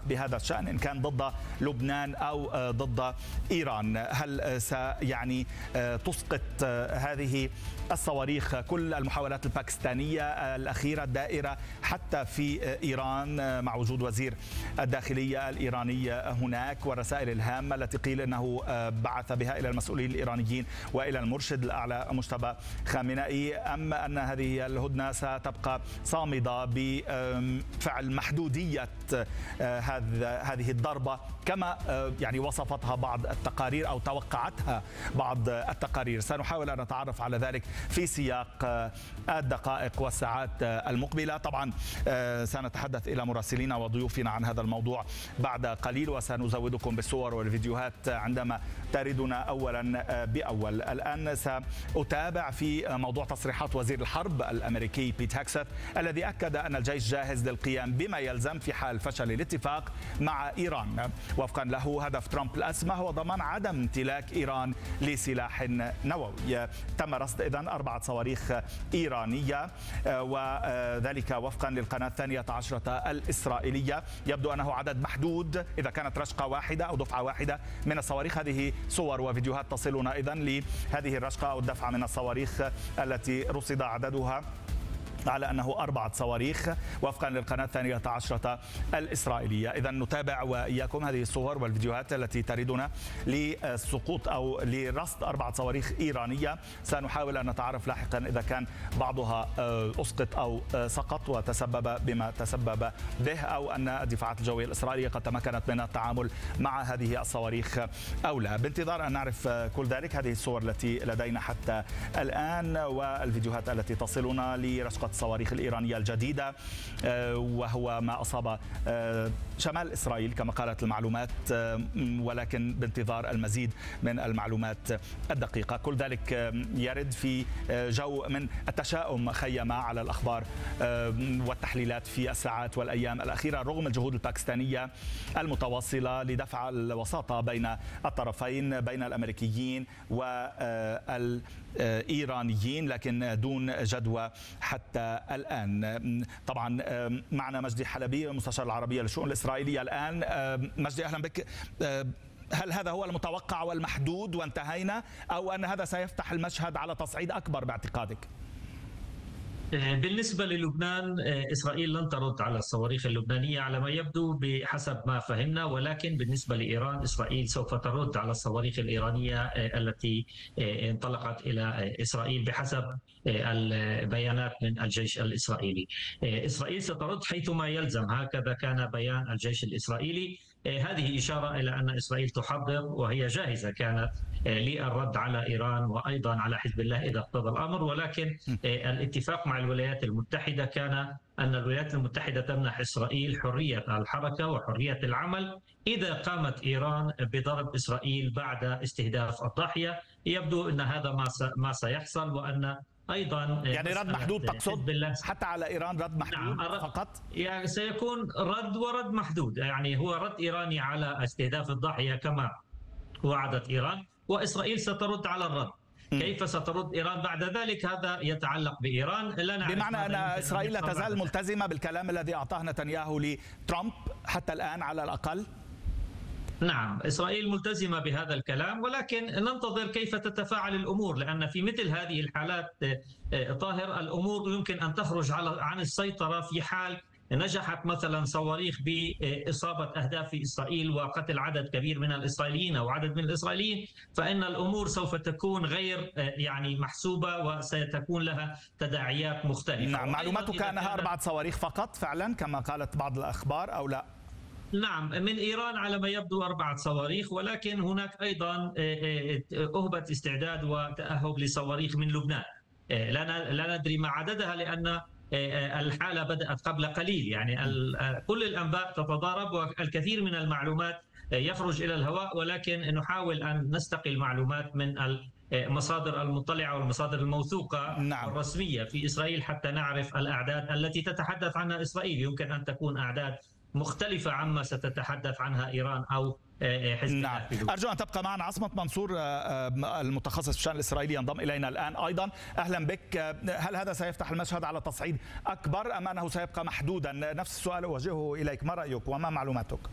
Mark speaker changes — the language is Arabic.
Speaker 1: بهذا الشأن إن كان ضد لبنان أو ضد إيران؟ هل يعني تسقط هذه الصواريخ كل المحاولات الباكستانية الأخيرة الدائرة حتى في إيران مع وجود وزير الداخلية الإيراني هناك والرسائل الهامة التي قيل أنه بعث بها إلى المسؤولين الإيرانيين وإلى المرشد الأعلى مجتبى خامنئي، أم أن هذه الهدنة ستبقى صامدة بفعل محدودية هذه الضربة كما يعني وصفتها بعض التقارير أو توقعتها بعض التقارير؟ سنحاول أن نتعرف على ذلك في سياق الدقائق والساعات المقبلة. طبعا سنتحدث إلى مراسلينا وضيوفنا عن هذا الموضوع بعد قليل، وسنزودكم بالصور والفيديوهات عندما تردنا أولا بأول. الآن سأتابع في موضوع تصريحات وزير الحرب الأمريكي بيت هيكست الذي أكد أن الجيش جاهز للقيام بما يلزم في حال فشل الاتفاق مع إيران. وفقا له هدف ترامب الأسمى هو ضمان عدم امتلاك إيران لسلاح نووي. تم رصد إذن 4 صواريخ إيرانية وذلك وفقا للقناة 12 الإسرائيلية. يبدو أنه عدد محدود إذا كانت رشقة واحدة أو دفعة واحدة من الصواريخ. هذه صور وفيديوهات تصلنا إذن لهذه الرشقة أو الدفعة من الصواريخ التي رصد عددها على أنه 4 صواريخ وفقا للقناة 12 الإسرائيلية. إذا نتابع وإياكم هذه الصور والفيديوهات التي تردنا لسقوط أو لرصد 4 صواريخ إيرانية. سنحاول أن نتعرف لاحقا إذا كان بعضها أسقط أو سقط وتسبب بما تسبب به، أو أن الدفاعات الجوية الإسرائيلية قد تمكنت من التعامل مع هذه الصواريخ أو لا. بانتظار أن نعرف كل ذلك، هذه الصور التي لدينا حتى الآن والفيديوهات التي تصلنا لرشقة الصواريخ الإيرانية الجديدة، وهو ما أصاب شمال إسرائيل كما قالت المعلومات، ولكن بانتظار المزيد من المعلومات الدقيقة. كل ذلك يرد في جو من التشاؤم خيم على الأخبار والتحليلات في الساعات والأيام الأخيرة رغم الجهود الباكستانية المتواصلة لدفع الوساطة بين الطرفين بين الأمريكيين والإيرانيين، لكن دون جدوى حتى الآن. طبعا معنا مجدي حلبي مستشار العربية للشؤون الإسرائيلية الآن. مجدي أهلا بك. هل هذا هو المتوقع والمحدود وانتهينا، أو أن هذا سيفتح المشهد على تصعيد أكبر باعتقادك؟
Speaker 2: بالنسبة للبنان، إسرائيل لن ترد على الصواريخ اللبنانية على ما يبدو بحسب ما فهمنا، ولكن بالنسبة لإيران إسرائيل سوف ترد على الصواريخ الإيرانية التي انطلقت إلى إسرائيل بحسب البيانات من الجيش الإسرائيلي. إسرائيل سترد حيثما يلزم، هكذا كان بيان الجيش الإسرائيلي. هذه إشارة إلى أن إسرائيل تحضر وهي جاهزة كانت للرد على إيران وأيضا على حزب الله إذا اقتضى الأمر، ولكن الاتفاق مع الولايات المتحدة كان أن الولايات المتحدة تمنح إسرائيل حرية الحركة وحرية العمل إذا قامت إيران بضرب إسرائيل بعد استهداف الضاحية. يبدو أن هذا ما سيحصل، وأن أيضا
Speaker 1: يعني رد محدود تقصد حتى على إيران؟ رد محدود فقط؟
Speaker 2: يعني سيكون رد ورد محدود، يعني هو رد إيراني على استهداف الضاحية كما وعدت إيران، وإسرائيل سترد على الرد. كيف سترد إيران بعد ذلك هذا يتعلق بإيران. لا نعرف،
Speaker 1: بمعنى أن إسرائيل لا تزال ملتزمة بالكلام الذي أعطاه نتنياهو لترامب حتى الآن على الأقل؟
Speaker 2: نعم، إسرائيل ملتزمة بهذا الكلام، ولكن ننتظر كيف تتفاعل الأمور، لأن في مثل هذه الحالات طاهر الأمور يمكن أن تخرج عن السيطرة في حال نجحت مثلا صواريخ بإصابة أهداف في إسرائيل وقتل عدد كبير من الإسرائيليين أو عدد من الإسرائيليين، فإن الأمور سوف تكون غير يعني محسوبة وستكون لها تداعيات مختلفة.
Speaker 1: نعم، معلوماتك أنها 4 صواريخ فقط فعلا كما قالت بعض الأخبار أو لا؟
Speaker 2: نعم، من إيران على ما يبدو 4 صواريخ، ولكن هناك أيضا أهبة استعداد وتأهب لصواريخ من لبنان. لا ندري ما عددها لأن الحالة بدأت قبل قليل، يعني كل الأنباء تتضارب والكثير من المعلومات يخرج إلى الهواء، ولكن نحاول أن نستقي المعلومات من المصادر المطلعة والمصادر الموثوقة والرسمية في إسرائيل حتى نعرف الأعداد التي تتحدث عنها إسرائيل. يمكن أن تكون أعداد مختلفة عما ستتحدث عنها إيران أو حزب الله.
Speaker 1: أرجو أن تبقى معنا. عصمت منصور المتخصص في الشأن الإسرائيلي ينضم إلينا الآن أيضا. أهلا بك. هل هذا سيفتح المشهد على تصعيد أكبر أم أنه سيبقى محدودا؟ نفس السؤال أوجهه إليك، ما رأيك وما معلوماتك؟